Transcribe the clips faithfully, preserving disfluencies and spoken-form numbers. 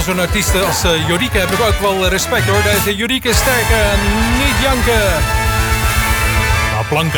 zo'n artiest als uh, Jorike heb ik ook wel respect hoor. Deze Jorike is sterke, niet janken. Nou, planken.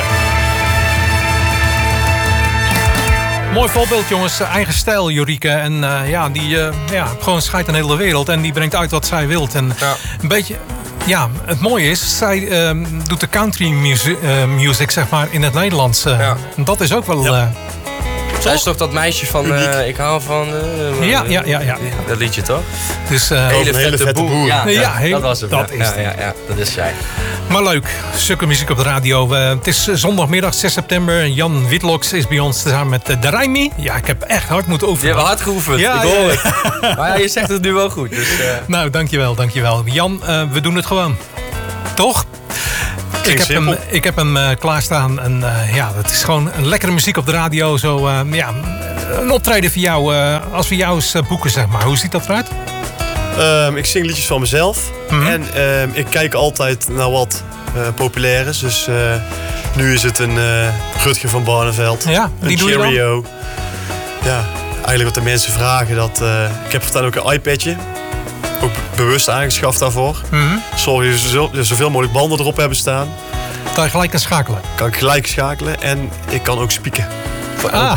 Mooi voorbeeld jongens, eigen stijl Jorike. En uh, ja, die uh, ja, gewoon scheidt een hele wereld. En die brengt uit wat zij wilt. En ja. een beetje... Ja, het mooie is, zij uh, doet de country music, uh, music zeg maar, in het Nederlands. Uh, ja. En dat is ook wel... Ja. Uh, Zij is toch dat meisje van uh, ik hou van... Uh, ja, ja, ja, ja. Dat liedje toch? Dus, uh, hele, vette hele vette boer. boer. Ja, ja, ja, heel, dat was het. Dat ja, is ja, ja, ja, dat is zij. Maar leuk, stukken muziek op de radio. Uh, het is zondagmiddag zes september. Jan Witloks is bij ons samen met uh, de Rijmi. Ja, ik heb echt hard moeten oefenen. Je hebt hard geoefend, ja, ik hoor ja, ja. het. Maar ja, je zegt het nu wel goed. Dus, uh... Nou, dankjewel, dankjewel. Jan, uh, we doen het gewoon. Toch? Ik heb, hem, ik heb hem uh, klaarstaan en uh, ja, het is gewoon een lekkere muziek op de radio. Zo, uh, ja, een optreden voor jou, uh, als we jou eens uh, boeken, zeg maar. Hoe ziet dat eruit? Um, ik zing liedjes van mezelf. Mm-hmm. En um, ik kijk altijd naar wat uh, populair is. Dus uh, nu is het een uh, Rutger van Barneveld. Ja, die een doe Cheerio. je dan? Ja, eigenlijk wat de mensen vragen. Dat, uh, ik heb voortaan ook een iPadje. Ook bewust aangeschaft daarvoor. Mm-hmm. Zorg dat je zoveel mogelijk banden erop hebben staan. Kan je gelijk kan schakelen? Kan ik gelijk schakelen en ik kan ook spieken. Ah.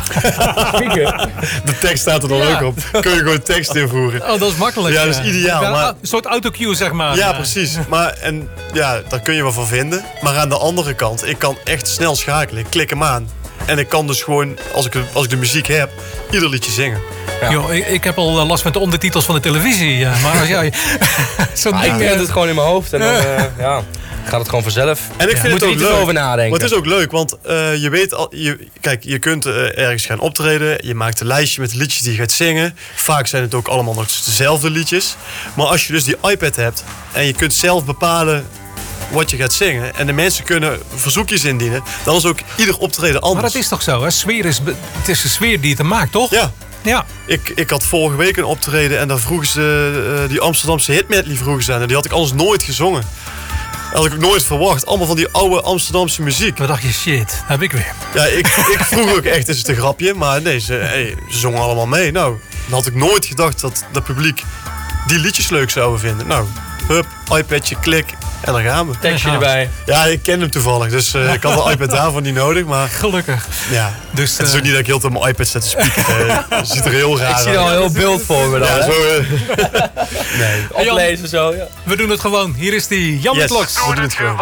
De tekst staat er dan ja. ook op. Kun je gewoon tekst invoeren. Oh, dat is makkelijk. Ja, dat is ideaal. Ja, maar... Een soort autocue, zeg maar. Ja, precies. Maar, en, ja, daar kun je wel van vinden. Maar aan de andere kant, ik kan echt snel schakelen. Ik klik hem aan. En ik kan dus gewoon, als ik, als ik de muziek heb, ieder liedje zingen. Ja. Yo, ik, ik heb al last met de ondertitels van de televisie. Ja. Maar als jij zo'n ah, ding... Ik heb het gewoon in mijn hoofd. En dan uh, ja, gaat het gewoon vanzelf. En ik vind ja. het Moet ook er niet leuk. over nadenken. Maar het is ook leuk, want uh, je weet al... Je, kijk, je kunt uh, ergens gaan optreden. Je maakt een lijstje met de liedjes die je gaat zingen. Vaak zijn het ook allemaal nog dezelfde liedjes. Maar als je dus die iPad hebt en je kunt zelf bepalen wat je gaat zingen en de mensen kunnen verzoekjes indienen, dan is ook ieder optreden anders. Maar dat is toch zo, hè? Sfeer is, het is de sfeer die het maakt, toch? Ja. Ja. Ik, ik had vorige week een optreden en daar vroegen ze uh, die Amsterdamse hitmedley vroegen ze aan. En die had ik anders nooit gezongen. Dat had ik ook nooit verwacht. Allemaal van die oude Amsterdamse muziek. Wat dacht je, shit, heb ik weer. Ja, ik, ik vroeg ook echt, is het een grapje? Maar nee, ze, hey, ze zongen allemaal mee. Nou, dan had ik nooit gedacht dat dat publiek die liedjes leuk zouden vinden. Nou, hup, iPadje, klik. En dan gaan we. Tekstje erbij. Ja, ik ken hem toevallig. Dus uh, ik had de iPad daarvoor niet nodig. Maar gelukkig. Ja. Dus, het is ook niet dat ik heel tijd op mijn iPad zet te spieken. Het ziet er heel raar uit. Ik zie er al heel beeld voor me dan. Ja, zo, uh... nee. Oplezen zo. Ja. We doen het gewoon. Hier is die Jan yes, Witloks. We doen het gewoon.